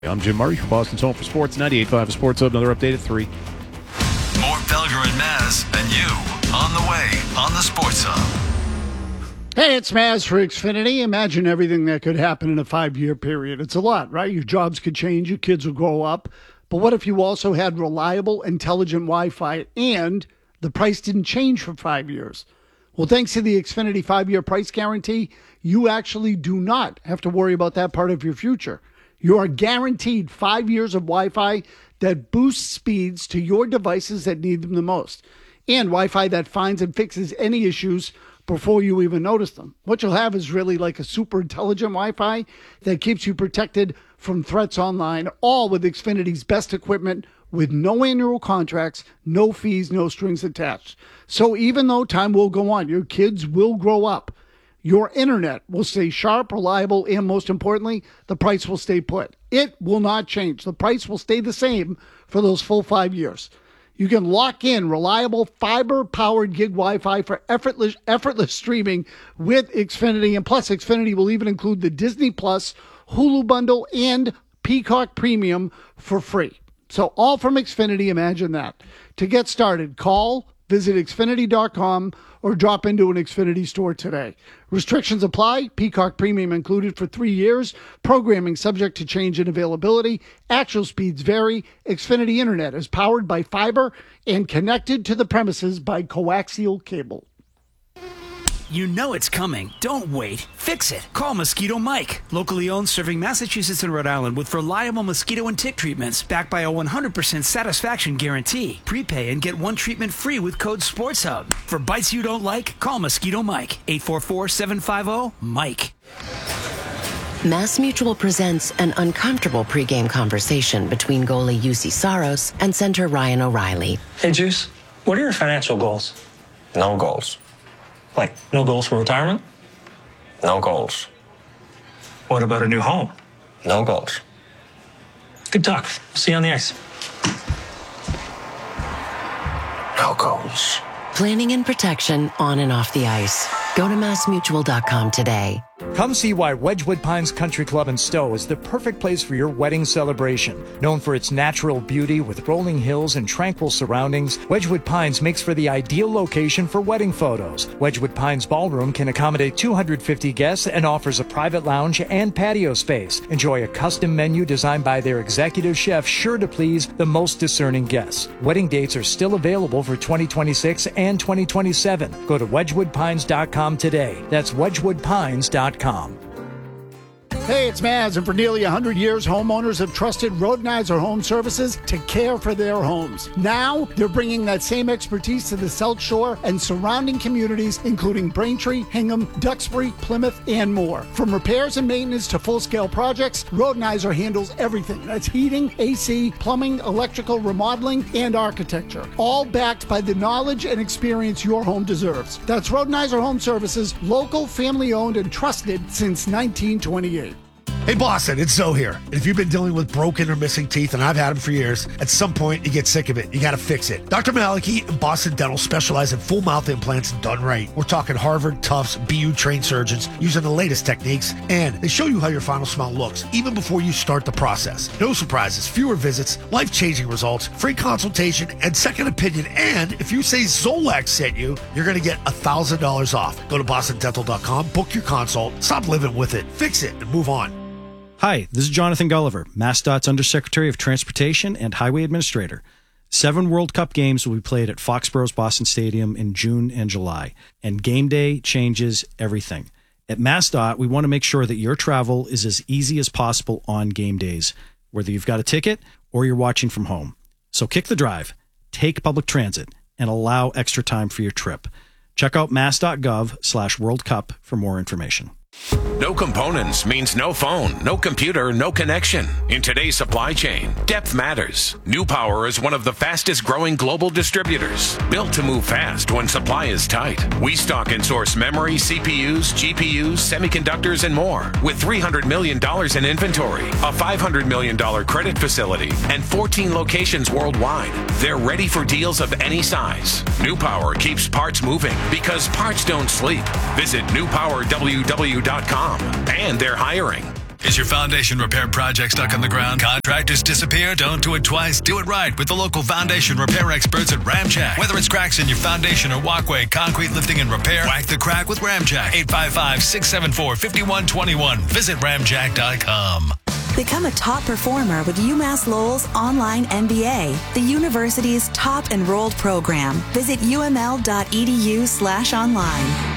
I'm Jim Murray from Boston's Home for Sports, 98.5 Sports Hub. Another update at 3. More Felger and Maz and you on the way on the Sports Hub. Hey, it's Maz for Xfinity. Imagine everything that could happen in a 5-year period. It's a lot, right? Your jobs could change, your kids will grow up. But what if you also had reliable, intelligent Wi-Fi and the price didn't change for 5 years? Well, thanks to the Xfinity 5-year price guarantee, you actually do not have to worry about that part of your future. You are guaranteed 5 years of Wi-Fi that boosts speeds to your devices that need them the most, and Wi-Fi that finds and fixes any issues before you even notice them. What you'll have is really like a super intelligent Wi-Fi that keeps you protected from threats online, all with Xfinity's best equipment with no annual contracts, no fees, no strings attached. So even though time will go on, your kids will grow up. Your internet will stay sharp, reliable, and most importantly, the price will stay put. It will not change. The price will stay the same for those full 5 years. You can lock in reliable fiber-powered gig Wi-Fi for effortless streaming with Xfinity. And plus, Xfinity will even include the Disney Plus, Hulu bundle, and Peacock Premium for free. So all from Xfinity, imagine that. To get started, visit Xfinity.com or drop into an Xfinity store today. Restrictions apply. Peacock Premium included for 3 years. Programming subject to change in availability. Actual speeds vary. Xfinity Internet is powered by fiber and connected to the premises by coaxial cable. You know it's coming. Don't wait. Fix it. Call Mosquito Mike. Locally owned, serving Massachusetts and Rhode Island with reliable mosquito and tick treatments backed by a 100% satisfaction guarantee. Prepay and get one treatment free with code SPORTSHUB. For bites you don't like, call Mosquito Mike. 844-750-MIKE. Mass Mutual presents an uncomfortable pregame conversation between goalie UC Saros and center Ryan O'Reilly. Hey, Juice, what are your financial goals? No goals. Like, no goals for retirement? No goals. What about a new home? No goals. Good talk. See you on the ice. No goals. Planning and protection on and off the ice. Go to MassMutual.com today. Come see why Wedgwood Pines Country Club in Stowe is the perfect place for your wedding celebration. Known for its natural beauty with rolling hills and tranquil surroundings, Wedgwood Pines makes for the ideal location for wedding photos. Wedgwood Pines Ballroom can accommodate 250 guests and offers a private lounge and patio space. Enjoy a custom menu designed by their executive chef, sure to please the most discerning guests. Wedding dates are still available for 2026 and 2027. Go to wedgwoodpines.com today. That's wedgwoodpines.com. Hey, it's Maz, and for nearly 100 years, homeowners have trusted Rodenizer Home Services to care for their homes. Now, they're bringing that same expertise to the South Shore and surrounding communities, including Braintree, Hingham, Duxbury, Plymouth, and more. From repairs and maintenance to full-scale projects, Rodenizer handles everything. That's heating, AC, plumbing, electrical, remodeling, and architecture. All backed by the knowledge and experience your home deserves. That's Rodenizer Home Services, local, family-owned, and trusted since 1928. Hey Boston, it's Zoe here. And if you've been dealing with broken or missing teeth, and I've had them for years, at some point you get sick of it. You got to fix it. Dr. Maliki and Boston Dental specialize in full mouth implants done right. We're talking Harvard, Tufts, BU trained surgeons using the latest techniques, and they show you how your final smile looks even before you start the process. No surprises, fewer visits, life-changing results, free consultation, and second opinion. And if you say Zolax sent you, you're going to get $1,000 off. Go to bostondental.com, book your consult, stop living with it, fix it, and move on. Hi, this is Jonathan Gulliver, MassDOT's Undersecretary of Transportation and Highway Administrator. 7 World Cup games will be played at Foxborough's Boston Stadium in June and July, and game day changes everything. At MassDOT, we want to make sure that your travel is as easy as possible on game days, whether you've got a ticket or you're watching from home. So kick the drive, take public transit, and allow extra time for your trip. Check out mass.gov/World Cup for more information. No components means no phone, no computer, no connection. In today's supply chain, depth matters. New Power is one of the fastest growing global distributors, built to move fast when supply is tight. We stock and source memory, CPUs, GPUs, semiconductors, and more. With $300 million in inventory, a $500 million credit facility, and 14 locations worldwide, they're ready for deals of any size. New Power keeps parts moving because parts don't sleep. Visit newpowerww.com, and they're hiring. Is your foundation repair project stuck on the ground? Contractors disappear? Don't do it twice. Do it right with the local foundation repair experts at Ramjack. Whether it's cracks in your foundation or walkway, concrete lifting and repair, whack the crack with Ramjack. 855-674-5121. Visit ramjack.com. Become a top performer with UMass Lowell's online MBA, the university's top enrolled program. Visit uml.edu/online.